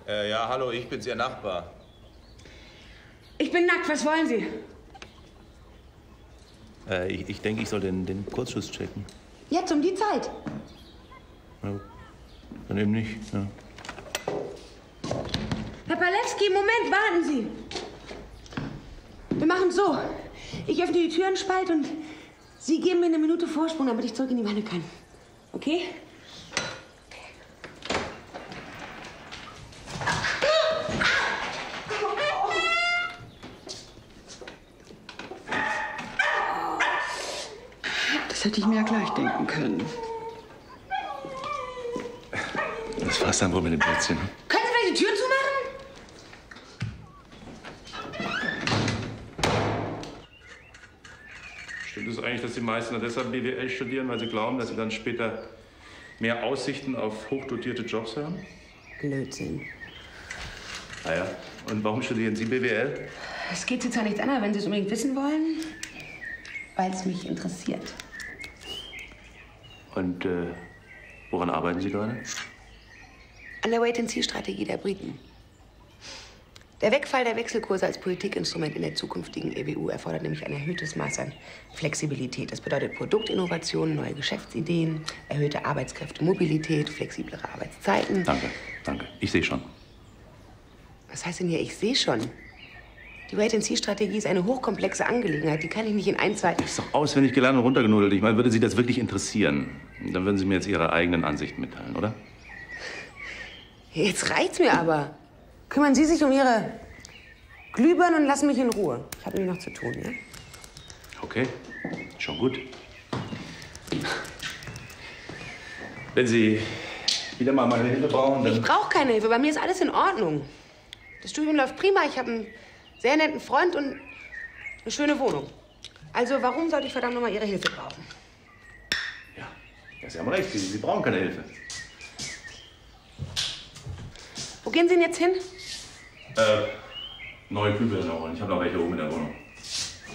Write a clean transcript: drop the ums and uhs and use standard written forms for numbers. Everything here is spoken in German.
Ja, hallo, ich bin's, Ihr Nachbar. Ich bin nackt, was wollen Sie? Ich denke, ich soll den Kurzschluss checken. Jetzt um die Zeit. Ja, dann eben nicht, ja. Herr Palewski, Moment, warten Sie. Wir machen so. Ich öffne die Türenspalt und Sie geben mir eine Minute Vorsprung, damit ich zurück in die Wanne kann. Okay? Das hätte ich mir ja gleich denken können. Das war's dann wohl mit dem Plätzchen. Können Sie vielleicht die Tür zumachen? Stimmt es eigentlich, dass die meisten deshalb BWL studieren, weil sie glauben, dass sie dann später mehr Aussichten auf hochdotierte Jobs haben? Blödsinn. Ah ja. Und warum studieren Sie BWL? Es geht Sie zwar nichts an, aber wenn Sie es unbedingt wissen wollen, weil es mich interessiert. Und woran arbeiten Sie gerade? An der Wait-and-See-Strategie der Briten. Der Wegfall der Wechselkurse als Politikinstrument in der zukünftigen EWU erfordert nämlich ein erhöhtes Maß an Flexibilität. Das bedeutet Produktinnovationen, neue Geschäftsideen, erhöhte Arbeitskräftemobilität, flexiblere Arbeitszeiten. Danke, danke. Ich sehe schon. Was heißt denn hier, ich sehe schon? Die Wait-and-See-Strategie ist eine hochkomplexe Angelegenheit. Die kann ich nicht in ein, zwei... Das ist doch auswendig gelernt und runtergenudelt. Ich meine, würde Sie das wirklich interessieren? Dann würden Sie mir jetzt Ihre eigenen Ansichten mitteilen, oder? Jetzt reicht's mir aber. Kümmern Sie sich um Ihre Glühbirnen und lassen mich in Ruhe. Ich habe nämlich noch zu tun, ja? Okay, schon gut. Wenn Sie wieder mal meine Hilfe brauchen, dann... Ich brauche keine Hilfe. Bei mir ist alles in Ordnung. Das Studium läuft prima. Ich habe einen sehr netten Freund und eine schöne Wohnung. Also warum sollte ich verdammt noch mal Ihre Hilfe brauchen? Ja, Sie haben recht. Sie brauchen keine Hilfe. Wo gehen Sie denn jetzt hin? Neue Glühbirnen holen. Ich habe noch welche oben in der Wohnung.